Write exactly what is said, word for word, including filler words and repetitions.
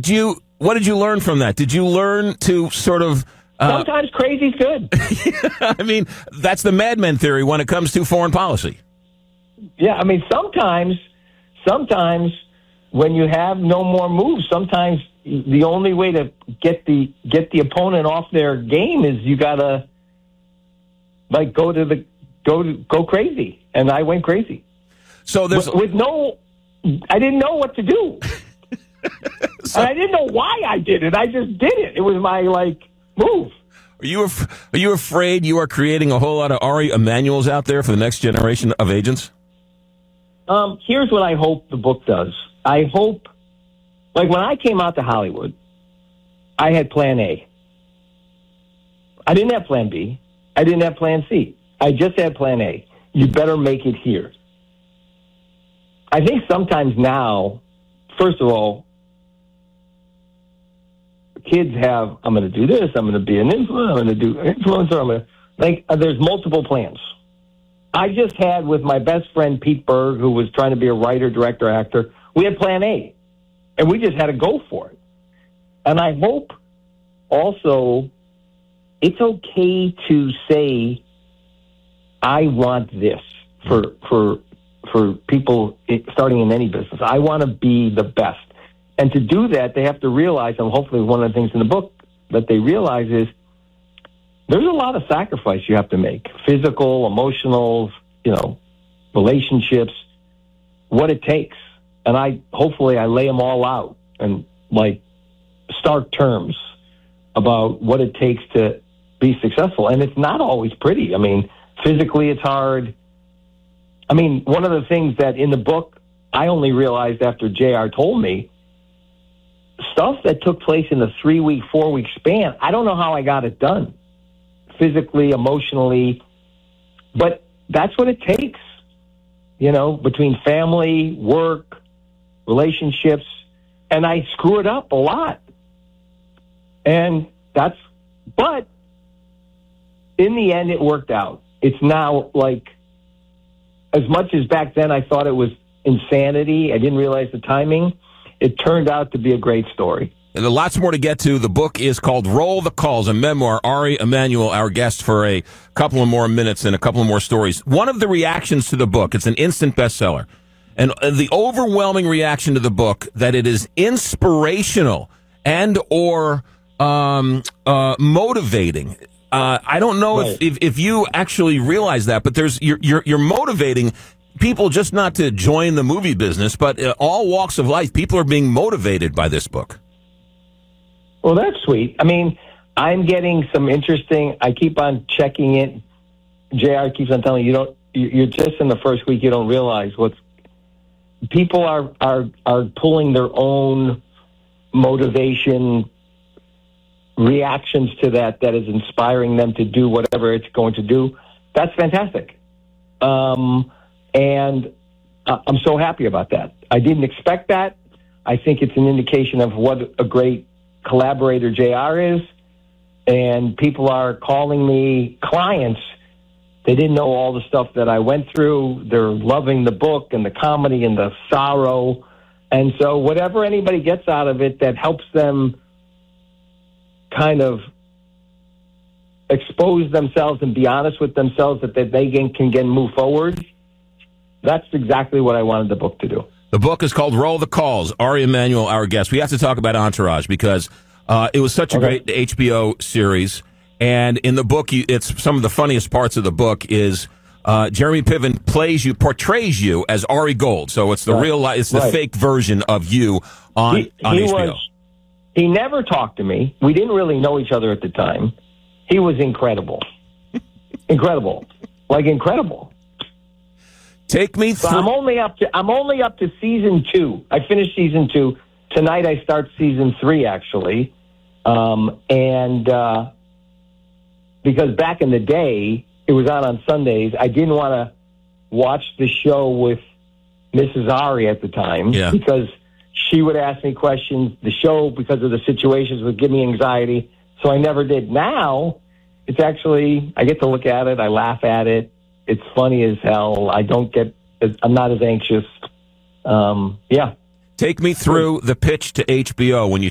Did you? What did you learn from that? Did you learn to sort of? Uh, Sometimes crazy's good. I mean, that's the Mad Men theory when it comes to foreign policy. Yeah, I mean, sometimes, sometimes when you have no more moves, sometimes the only way to get the get the opponent off their game is you gotta like go to the go to, go crazy, and I went crazy. So there's with, with no, I didn't know what to do. So, and I didn't know why I did it. I just did it. It was my, like, move. Are you af- are you afraid you are creating a whole lot of Ari Emanuels out there for the next generation of agents? Um, here's what I hope the book does. I hope, like, when I came out to Hollywood, I had plan A. I didn't have plan B. I didn't have plan C. I just had plan A. You better make it here. I think sometimes now, first of all, kids have, I'm going to do this, I'm going to be an influencer, I'm going to do influencer, I'm going to, like, uh, there's multiple plans. I just had with my best friend Pete Berg, who was trying to be a writer, director, actor, we had plan A, and we just had to go for it. And I hope also it's okay to say, I want this for, for, for people starting in any business. I want to be the best. And to do that, they have to realize, and hopefully one of the things in the book that they realize is there's a lot of sacrifice you have to make. Physical, emotional, you know, relationships, what it takes. And I, hopefully I lay them all out in, like, stark terms about what it takes to be successful. And it's not always pretty. I mean, physically it's hard. I mean, one of the things that in the book I only realized after J R told me, stuff that took place in the three-week, four-week span, I don't know how I got it done, physically, emotionally, but that's what it takes, you know, between family, work, relationships, and I screw it up a lot. And that's, but in the end, it worked out. It's now like, as much as back then I thought it was insanity, I didn't realize the timing, it turned out to be a great story. And lots more to get to. The book is called Roll the Calls, a memoir. Ari Emanuel, our guest for a couple of more minutes and a couple of more stories. One of the reactions to the book, it's an instant bestseller, and the overwhelming reaction to the book that it is inspirational and or um, uh, motivating. Uh, I don't know right. if, if if you actually realize that, but there's you're you're, you're motivating people just not to join the movie business, but uh, all walks of life. People are being motivated by this book. Well, that's sweet. I mean, I'm getting some interesting, I keep on checking it. J R keeps on telling me, you don't, you're just in the first week, you don't realize what's, people are, are, are pulling their own motivation, reactions to that, that is inspiring them to do whatever it's going to do. That's fantastic. Um, and I'm so happy about that. I didn't expect that. I think it's an indication of what a great collaborator J R is, and people are calling me clients. They didn't know all the stuff that I went through. They're loving the book and the comedy and the sorrow. And so whatever anybody gets out of it that helps them kind of expose themselves and be honest with themselves that they can, can get move forward, that's exactly what I wanted the book to do. The book is called Roll the Calls. Ari Emanuel, our guest. We have to talk about Entourage because uh, it was such a okay. great H B O series. And in the book, you, it's some of the funniest parts of the book is uh, Jeremy Piven plays you, portrays you as Ari Gold. So it's the right. real, it's the right. fake version of you on, he, on he H B O. Was, he never talked to me. We didn't really know each other at the time. He was incredible. incredible. Like incredible. Take me through. So I'm only up to I'm only up to season two. I finished season two tonight. I start season three actually, um, and uh, because back in the day it was on on Sundays, I didn't want to watch the show with Missus Ari at the time yeah. because she would ask me questions. The show, because of the situations, would give me anxiety, so I never did. Now it's actually I get to look at it. I laugh at it. It's funny as hell. I don't get, I'm not as anxious. Um, yeah. Take me through the pitch to H B O when you